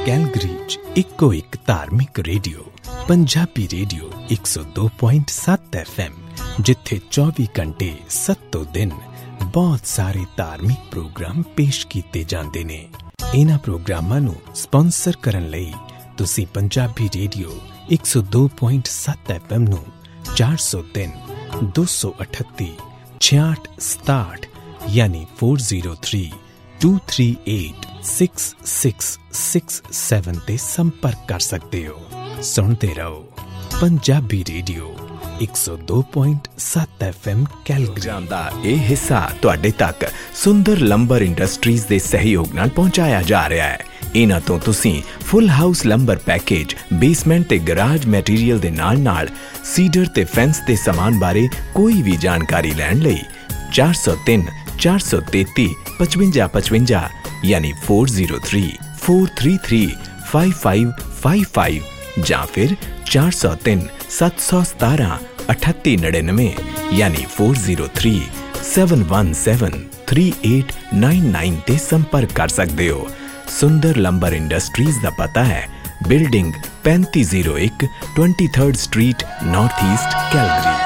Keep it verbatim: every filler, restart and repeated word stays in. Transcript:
Calgary 'ਚ ਇੱਕੋ ਇੱਕ ਧਾਰਮਿਕ ਰੇਡੀਓ ਪੰਜਾਬੀ ਰੇਡੀਓ ਇੱਕ ਸੌ ਦੋ ਪੁਆਇੰਟ ਸੱਤ ਐਫ ਐਮ, ਜਿੱਥੇ ਚੌਵੀ ਘੰਟੇ ਸੱਤੋਂ ਦਿਨ ਬਹੁਤ ਸਾਰੇ ਧਾਰਮਿਕ ਪ੍ਰੋਗਰਾਮ ਪੇਸ਼ ਕੀਤੇ ਜਾਂਦੇ ਨੇ। ਇਹਨਾਂ ਪ੍ਰੋਗਰਾਮਾਂ ਨੂੰ ਸਪਾਂਸਰ ਕਰਨ ਲਈ ਤੁਸੀਂ ਪੰਜਾਬੀ ਰੇਡੀਓ ਇੱਕ ਸੌ ਦੋ ਪੁਆਇੰਟ ਸੱਤ ਐਫ ਐਮ ਨੂੰ ਚਾਰ ਸੌ ਤਿੰਨ ਦੋ ਸੌ ਅਠੱਤੀ ਛਿਆਹਠ ਸਤਾਹਠ ਯਾਨੀ ਚਾਰ ਸੌ ਤਿੰਨ ਦੋ ਤਿੰਨ ਅੱਠ ਸਿਕਸ ਸਿਕਸ ਸਿਕਸ ਸੈਵਨ ਤੇ ਸੰਪਰਕ ਕਰ ਸਕਦੇ ਹੋ। ਸੁਣਦੇ ਰਹੋ ਪੰਜਾਬੀ ਰੇਡੀਓ ਇੱਕ ਸੌ ਦੋ ਪੁਆਇੰਟ ਸੱਤ ਐਫ ਐਮ ਕੈਲਗਰੀ ਦਾ ਇਹ ਹਿੱਸਾ ਤੁਹਾਡੇ ਤੱਕ ਸੁੰਦਰ ਲੰਬਰ ਇੰਡਸਟਰੀਜ਼ ਦੇ ਸਹਿਯੋਗ ਨਾਲ ਪਹੁੰਚਾਇਆ ਜਾ ਰਿਹਾ ਹੈ। ਇਹਨਾਂ ਤੋਂ ਤੁਸੀਂ ਫੁੱਲ ਹਾਊਸ ਲੰਬਰ ਪੈਕੇਜ, ਬੇਸਮੈਂਟ ਤੇ ਗਰਾਜ ਮਟੀਰੀਅਲ ਦੇ ਨਾਲ ਨਾਲ ਸੀਡਰ ਤੇ ਫੈਂਸ ਦੇ ਸਮਾਨ ਬਾਰੇ ਕੋਈ ਵੀ ਜਾਣਕਾਰੀ ਲੈਣ ਲਈ ਚਾਰ ਸੌ ਤਿੰਨ ਚਾਰ ਸੌ ਤੇਤੀ ਪਚਵੰਜਾ ਪਚਵੰਜਾ ਯਾਨੀ ਚਾਰ ਸੌ ਤਿੰਨ ਚਾਰ ਤਿੰਨ ਤਿੰਨ ਪੰਜ ਪੰਜ ਪੰਜ ਪੰਜ ਜਾਂ ਫਿਰ ਚਾਰ ਸੌ ਤਿੰਨ ਸੱਤ ਸੌ ਸਤਾਰਾਂ ਅਠੱਤੀ ਨੜਿਨਵੇਂ ਯਾਨੀ ਚਾਰ ਸੌ ਤਿੰਨ ਸੱਤ ਇੱਕ ਸੱਤ ਤਿੰਨ ਅੱਠ ਨੌਂ ਨੌਂ ਤੇ ਸੰਪਰਕ ਕਰ ਸਕਦੇ ਹੋ। ਸੁੰਦਰ ਲੰਬਰ ਇੰਡਸਟਰੀਜ਼ ਦਾ ਪਤਾ ਹੈ ਬਿਲਡਿੰਗ ਪੈਂਤੀ ਜ਼ੀਰੋ ਇੱਕ, twenty third street, north East, Calgary.